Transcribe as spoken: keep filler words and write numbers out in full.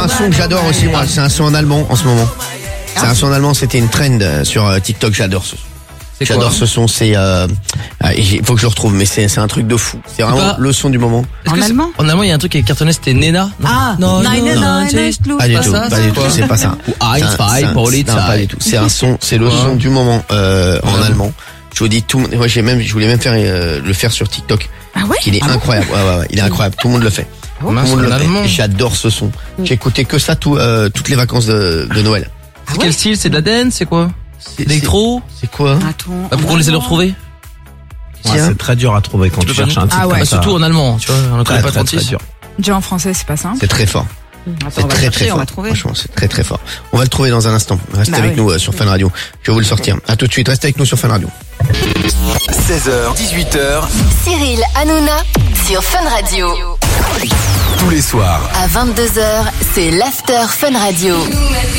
un son que j'adore aussi, moi. C'est un son en allemand en ce moment. C'est un son en allemand, c'était une trend sur TikTok, j'adore ce son. C'est J'adore quoi ce son, c'est euh, il faut que je le retrouve, mais c'est c'est un truc de fou. C'est vraiment pas... le son du moment. En allemand En allemand, il y a un truc qui est cartonné, c'était Nena. Ah, non, non, non, non, pas du tout, pas du tout, c'est pas ça. Ou Eins, zwei, Polizei. Non, pas du tout. C'est un son, c'est le son du moment euh, en allemand. Je vous dis tout. Moi, j'ai même, je voulais même faire euh, le faire sur TikTok. Ah ouais? Il est ah incroyable. Bon ouais, ouais, ouais, il est incroyable. Tout le monde le fait. Ah bon tout le monde le allemand. fait. J'adore ce son. J'ai écouté que ça tout, euh, toutes les vacances de, de Noël. C'est quel style? C'est de la dance? C'est quoi? C'est Électro? C'est quoi? Attends. Bah, pourquoi on essaie de le retrouver? Ouais, c'est très dur à trouver quand tu, tu cherches un titre ah ouais. comme bah, ça. Surtout en allemand, tu vois, on ne connaît pas très, très, trente-six. très dur. Déjà en français, c'est pas simple. C'est très fort. Attends, C'est on va très chercher, très fort. on va trouver. Franchement, c'est très très fort. On va le trouver dans un instant. Restez Bah avec oui. nous euh, sur Fun Radio. Je vais vous le sortir. À tout de suite. Restez avec nous sur Fun Radio. seize heures, dix-huit heures. Cyril Hanouna sur Fun Radio. Tous les soirs. À vingt-deux heures, c'est l'After Fun Radio.